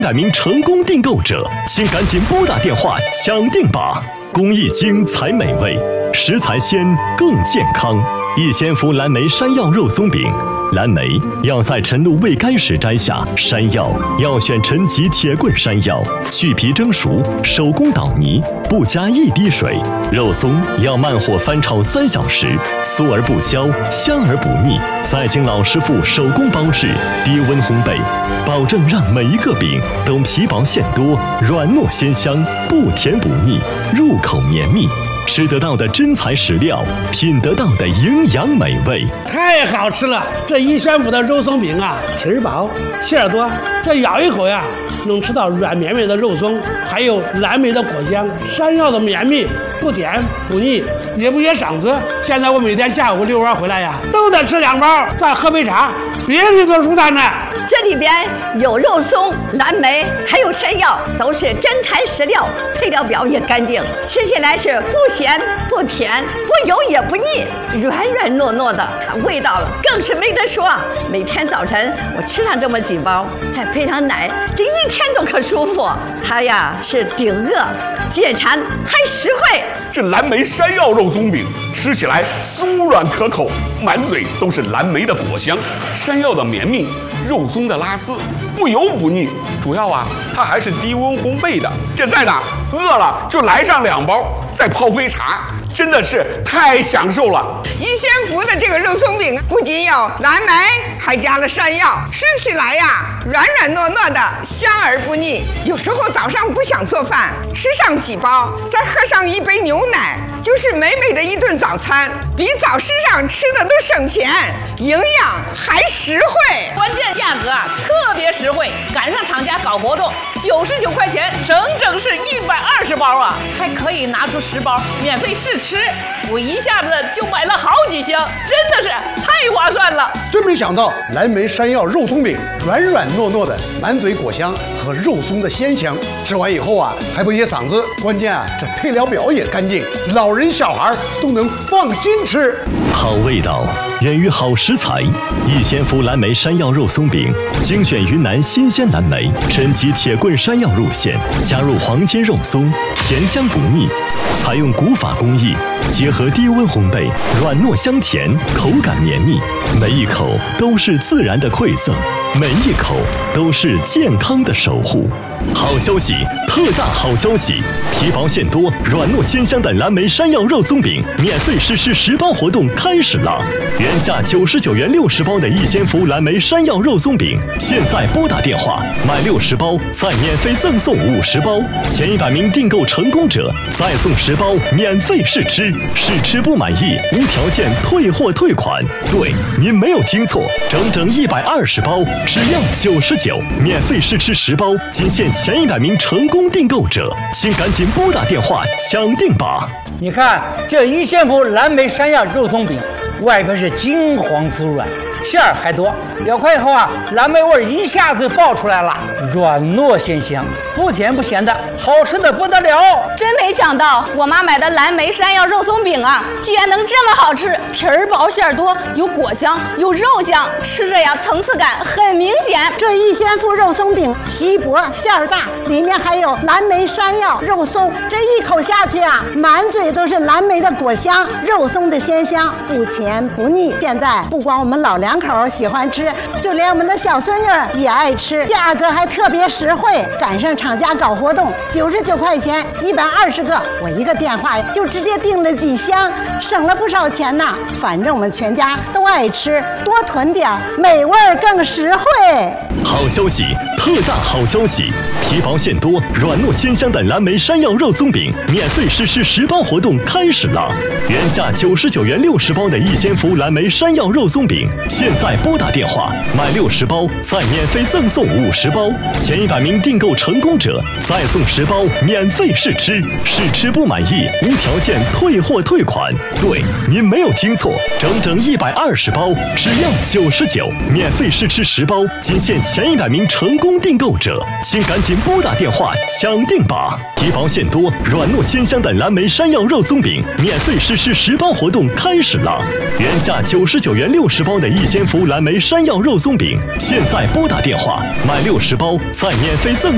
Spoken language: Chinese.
100名成功订购者，请赶紧拨打电话抢订吧！工艺精才美味，食材鲜更健康。逸仙福蓝莓山药肉松饼。蓝莓要在晨露未干时摘下，山药要选陈吉铁棍山药，去皮蒸熟，手工捣泥，不加一滴水。肉松要慢火翻炒3小时，酥而不焦，香而不腻，再经老师傅手工包制，低温烘焙，保证让每一个饼都皮薄馅多，软糯鲜香，不甜不腻，入口绵密。吃得到的真材实料，品得到的营养美味， 太好吃了！这逸仙福的肉松饼啊，皮薄馅多，这咬一口呀，能吃到软绵绵的肉松，还有蓝莓的果香，山药的绵密，不甜不腻，也不噎嗓子。现在我每天下午遛弯回来呀，都得吃2包，再喝杯茶，别提多舒坦呢。 这里边有肉松、蓝莓，还有山药，都是真材实料，配料表也干净，吃起来是不咸不甜不油也不腻，软软糯糯的，味道更是没得说。每天早晨我吃上这么几包，再配上奶，这一天都可舒服。它呀是顶饿解馋还实惠。 这蓝莓山药肉松饼吃起来酥软可口，满嘴都是蓝莓的果香，山药的绵密，肉松的拉丝，不油不腻。主要啊，它还是低温烘焙的。现在呢，饿了就来上2包，再泡杯茶，真的是太享受了。 逸仙福的这个肉松饼不仅有蓝莓，还加了山药，吃起来呀软软糯糯的，香而不腻。有时候早上不想做饭，吃上几包，再喝上一杯牛奶，就是美美的一顿早餐，比早市上吃的都省钱，营养还实惠。 关键价格啊特别实惠，赶上厂家搞活动，99块钱，整整是120包啊，还可以拿出10包免费试吃。我一下子就买了好几箱，真的是太划算了。 真没想到蓝莓山药肉松饼软软糯糯的，满嘴果香和肉松的鲜香，吃完以后啊还不噎嗓子。关键啊这配料表也干净，老人小孩都能放心吃。 好味道源于好食材，逸仙福蓝莓山药肉松饼精选云南新鲜蓝莓，陈吉铁棍山药入馅，加入黄金肉松，咸香不腻。采用古法工艺，结合低温烘焙，软糯香甜，口感绵密，每一口都是自然的馈赠，每一口都是健康的守护。好消息，特大好消息！皮薄馅多、软糯鲜香的蓝莓山药肉松饼免费试吃10包活动开始了！原价99元60包的逸仙福蓝莓山药肉松饼，现在拨打电话买60包，再免费赠送50包，前100名订购成功者再送10包免费试吃，试吃不满意无条件退货退款。对，您没有听错，整120包，只要99，免费试吃10包，仅限前100名成功订购者，请赶紧拨打电话抢订吧！ 你看这逸仙福蓝莓山药肉松饼，外边是金黄酥软，馅儿还多，咬开以后啊，蓝莓味一下子爆出来了，软糯鲜香，不甜不咸的，好吃的不得了。 真没想到我妈买的蓝莓山药肉松饼啊，居然能这么好吃，皮儿薄馅儿多，有果香有肉香，吃着呀层次感很明显。 这逸仙福肉松饼皮薄馅儿大，里面还有蓝莓山药肉松，这一口下去啊，满嘴都是蓝莓的果香，肉松的鲜香，不甜不腻。现在不光我们老两口喜欢吃，就连我们的小孙女也爱吃，价格还特别实惠，赶上厂家搞活动，99块钱120个，我一个电话就直接订了几箱，省了不少钱呢。反正我们全家都爱吃，多囤点，美味更实惠。 好消息，特大好消息！皮薄馅多、软糯鲜香的蓝莓山药肉松饼免费试吃10包活动开始了！原价99元60包的逸仙福蓝莓山药肉松饼，现在拨打电话买60包，再免费赠送50包，前100名订购成功者再送10包免费试吃，试吃不满意无条件退货退款。对，您没有听错，整120包，只要99，免费试吃10包，仅限前100名成功订购者，请赶紧拨打电话抢订吧！皮薄馅多、软糯鲜香的蓝莓山药肉松饼免费试吃10包活动开始了！原价99元60包的逸仙福蓝莓山药肉松饼，现在拨打电话买60包，再免费赠